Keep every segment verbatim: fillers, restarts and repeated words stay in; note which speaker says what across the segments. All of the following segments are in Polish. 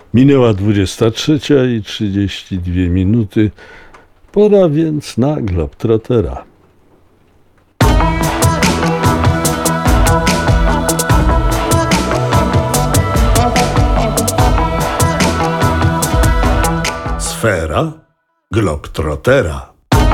Speaker 1: Minęła dwudziesta trzecia i trzydzieści dwie minuty. Pora więc na Globtrotera. Sfera Globtrotera.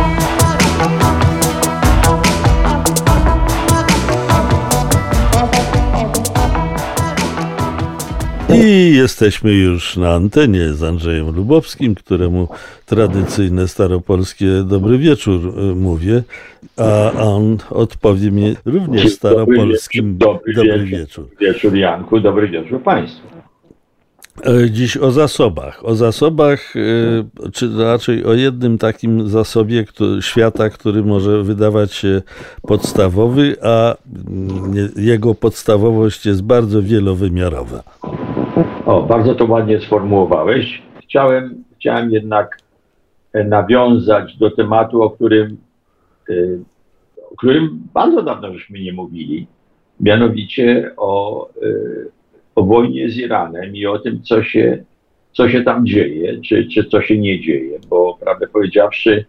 Speaker 1: I jesteśmy już na antenie z Andrzejem Lubowskim, któremu tradycyjne staropolskie dobry wieczór mówię, a on odpowie mi również staropolskim
Speaker 2: dobry,
Speaker 1: dobry,
Speaker 2: dobry
Speaker 1: wieczór.
Speaker 2: Dobry wieczór Janku, dobry wieczór Państwu.
Speaker 1: Dziś o zasobach. O zasobach, czy raczej o jednym takim zasobie który, świata, który może wydawać się podstawowy, a jego podstawowość jest bardzo wielowymiarowa.
Speaker 2: O, bardzo to ładnie sformułowałeś. Chciałem, chciałem jednak nawiązać do tematu, o którym, o którym bardzo dawno żeśmy nie mówili, mianowicie o, o wojnie z Iranem i o tym, co się, co się tam dzieje, czy, czy co się nie dzieje, bo prawdę powiedziawszy,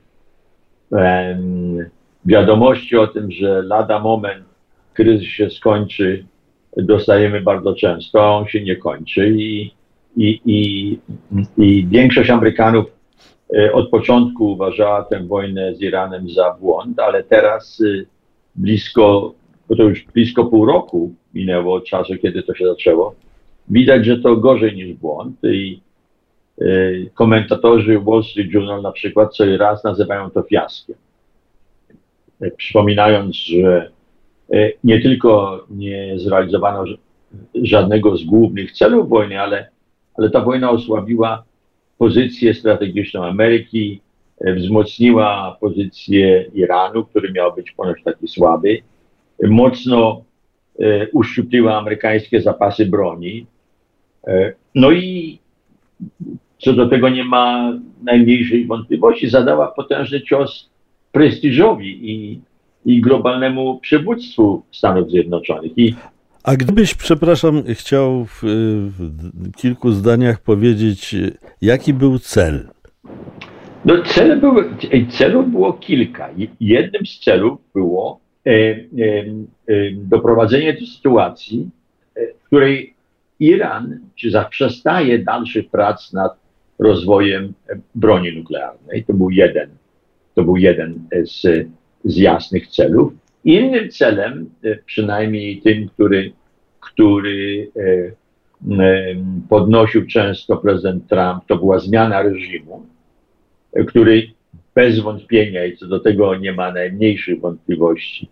Speaker 2: wiadomości o tym, że lada moment kryzys się skończy, dostajemy bardzo często, a on się nie kończy i, i, i, i większość Amerykanów od początku uważała tę wojnę z Iranem za błąd, ale teraz blisko, bo to już blisko pół roku minęło od czasu, kiedy to się zaczęło, widać, że to gorzej niż błąd i komentatorzy Wall Street Journal na przykład co raz nazywają to fiaskiem, przypominając, że nie tylko nie zrealizowano żadnego z głównych celów wojny, ale, ale ta wojna osłabiła pozycję strategiczną Ameryki, wzmocniła pozycję Iranu, który miał być ponoć taki słaby, mocno uszczupliła amerykańskie zapasy broni. No i co do tego nie ma najmniejszej wątpliwości, zadała potężny cios prestiżowi i i globalnemu przywództwu Stanów Zjednoczonych. I
Speaker 1: A gdybyś, przepraszam, chciał w, w kilku zdaniach powiedzieć, jaki był cel?
Speaker 2: No, cele były, celów było kilka. Jednym z celów było e, e, e, doprowadzenie do sytuacji, w której Iran czy zaprzestaje dalszych prac nad rozwojem broni nuklearnej. To był jeden, to był jeden z z jasnych celów. Innym celem, przynajmniej tym, który, który podnosił często prezydent Trump, to była zmiana reżimu, który bez wątpienia i co do tego nie ma najmniejszych wątpliwości,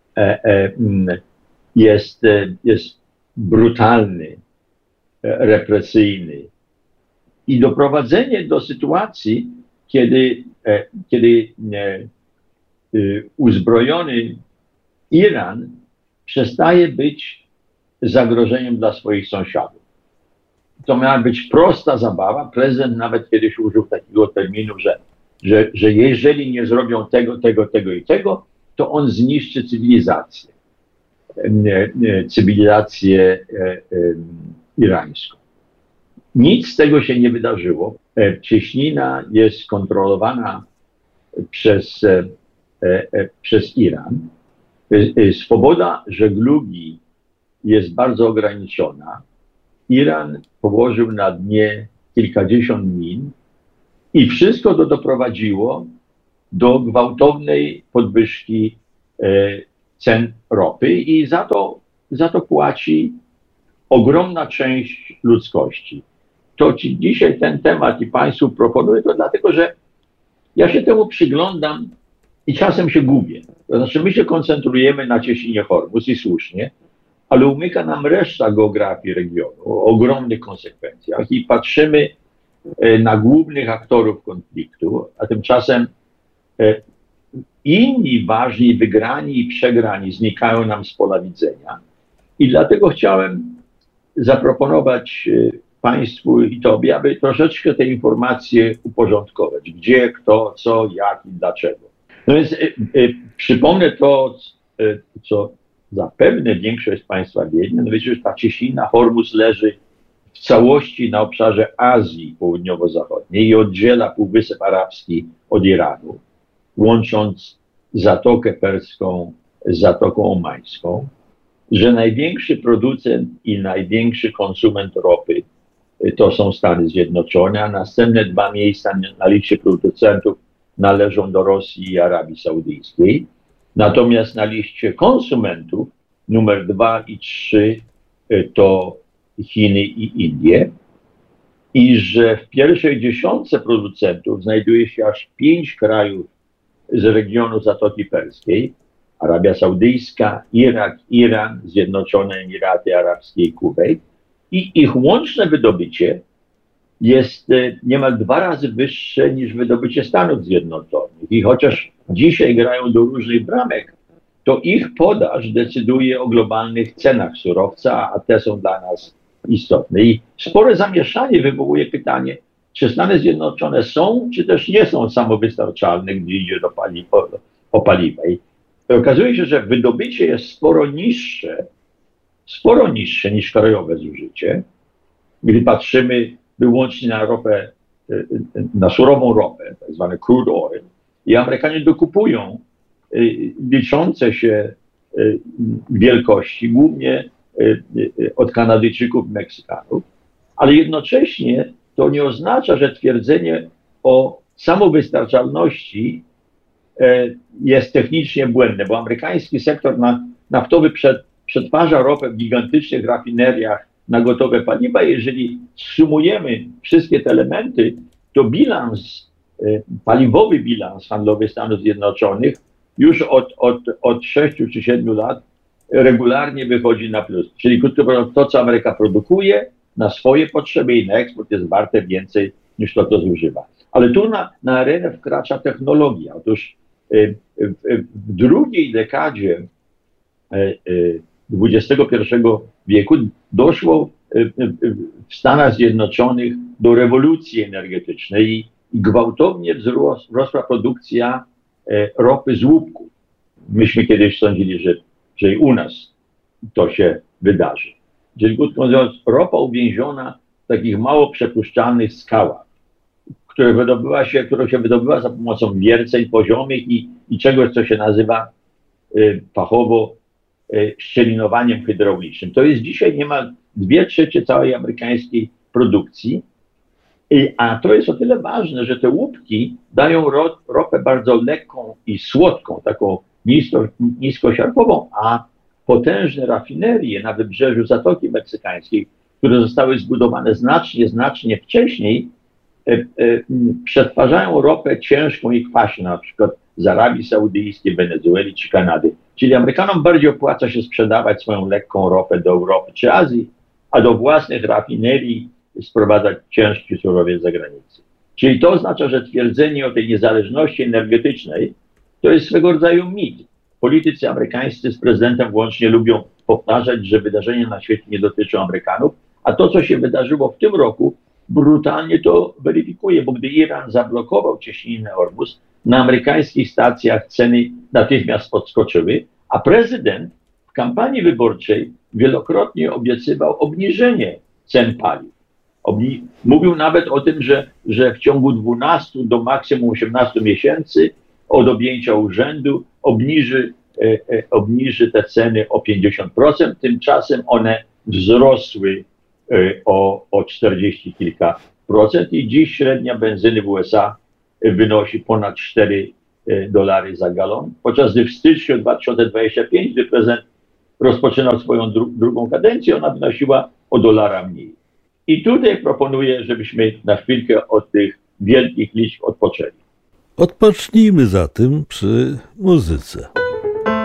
Speaker 2: jest, jest brutalny, represyjny i doprowadzenie do sytuacji, kiedy, kiedy uzbrojony Iran przestaje być zagrożeniem dla swoich sąsiadów. To miała być prosta zabawa. Prezydent nawet kiedyś użył takiego terminu, że, że, że jeżeli nie zrobią tego, tego, tego i tego, to on zniszczy cywilizację, cywilizację irańską. Nic z tego się nie wydarzyło. Cieśnina jest kontrolowana przez przez Iran. Swoboda żeglugi jest bardzo ograniczona. Iran położył na dnie kilkadziesiąt min i wszystko to doprowadziło do gwałtownej podwyżki cen ropy i za to, za to płaci ogromna część ludzkości. To ci dzisiaj ten temat i Państwu proponuję to dlatego, że ja się temu przyglądam i czasem się gubię. To znaczy my się koncentrujemy na Cieśninie Hormuz i słusznie, ale umyka nam reszta geografii regionu o ogromnych konsekwencjach i patrzymy na głównych aktorów konfliktu, a tymczasem inni ważni, wygrani i przegrani znikają nam z pola widzenia. I dlatego chciałem zaproponować Państwu i Tobie, aby troszeczkę te informacje uporządkować. Gdzie, kto, co, jak i dlaczego. No więc y, y, przypomnę to, y, co zapewne większość z Państwa wie, no wiecie, że ta Cieśnina Hormuz leży w całości na obszarze Azji Południowo-Zachodniej i oddziela Półwysep Arabski od Iranu, łącząc Zatokę Perską z Zatoką Omańską, że największy producent i największy konsument ropy to są Stany Zjednoczone, a następne dwa miejsca na liście producentów należą do Rosji i Arabii Saudyjskiej. Natomiast na liście konsumentów numer dwa i trzy to Chiny i Indie. I że w pierwszej dziesiątce producentów znajduje się aż pięć krajów z regionu Zatoki Perskiej: Arabia Saudyjska, Irak, Iran, Zjednoczone Emiraty Arabskie i Kuwejt. I ich łączne wydobycie jest niemal dwa razy wyższe niż wydobycie Stanów Zjednoczonych. I chociaż dzisiaj grają do różnych bramek, to ich podaż decyduje o globalnych cenach surowca, a te są dla nas istotne. I spore zamieszanie wywołuje pytanie, czy Stany Zjednoczone są, czy też nie są samowystarczalne, gdy idzie do pali o, o paliwa. I okazuje się, że wydobycie jest sporo niższe, sporo niższe niż krajowe zużycie, gdy patrzymy wyłącznie na ropę, na surową ropę, tak zwany crude oil, i Amerykanie dokupują liczące się wielkości, głównie od Kanadyjczyków i Meksykanów, ale jednocześnie to nie oznacza, że twierdzenie o samowystarczalności jest technicznie błędne, bo amerykański sektor naftowy przetwarza ropę w gigantycznych rafineriach na gotowe paliwa. Jeżeli sumujemy wszystkie te elementy, to bilans, paliwowy bilans handlowy Stanów Zjednoczonych już od, od, od sześciu czy siedmiu lat regularnie wychodzi na plus. Czyli krótko mówiąc, to, co Ameryka produkuje na swoje potrzeby i na eksport, jest warte więcej niż to, co zużywa. Ale tu na, na arenę wkracza technologia. Otóż y, y, y, w drugiej dekadzie dwudziestego pierwszego wieku doszło w Stanach Zjednoczonych do rewolucji energetycznej i gwałtownie wzrosła produkcja ropy z łupków. Myśmy kiedyś sądzili, że, że i u nas to się wydarzy. Czyli krótko mówiąc, ropa uwięziona w takich mało przepuszczalnych skałach, które wydobyła się, którą się wydobyła za pomocą wierceń poziomych i, i czegoś, co się nazywa y, fachowo y, szczelinowaniem hydraulicznym. To jest dzisiaj niemal dwie trzecie całej amerykańskiej produkcji, y, a to jest o tyle ważne, że te łupki dają ro, ropę bardzo lekką i słodką, taką nisko, niskosiarkową, a potężne rafinerie na wybrzeżu Zatoki Meksykańskiej, które zostały zbudowane znacznie, znacznie wcześniej, e, e, przetwarzają ropę ciężką i kwaśną, na przykład z Arabii Saudyjskiej, Wenezueli czy Kanady. Czyli Amerykanom bardziej opłaca się sprzedawać swoją lekką ropę do Europy czy Azji, a do własnych rafinerii sprowadzać ciężki surowiec z zagranicy. Czyli to oznacza, że twierdzenie o tej niezależności energetycznej to jest swego rodzaju mit. Politycy amerykańscy z prezydentem włącznie lubią powtarzać, że wydarzenia na świecie nie dotyczą Amerykanów, a to, co się wydarzyło w tym roku, brutalnie to weryfikuje, bo gdy Iran zablokował cieśninę Ormus, na amerykańskich stacjach ceny natychmiast podskoczyły, a prezydent w kampanii wyborczej wielokrotnie obiecywał obniżenie cen paliw. Obni- mówił nawet o tym, że, że w ciągu dwunastu do maksimum osiemnastu miesięcy od objęcia urzędu obniży, e, e, obniży te ceny o pięćdziesiąt procent, tymczasem one wzrosły e, o, o czterdzieści kilka procent i dziś średnia benzyny w U S A wynosi ponad cztery dolary za galon, podczas gdy w styczniu dwa tysiące dwudziestego piątego, gdy prezydent rozpoczynał swoją dru- drugą kadencję, ona wynosiła o dolara mniej. I tutaj proponuję, żebyśmy na chwilkę od tych wielkich liczb odpoczęli.
Speaker 1: Odpocznijmy zatem przy muzyce.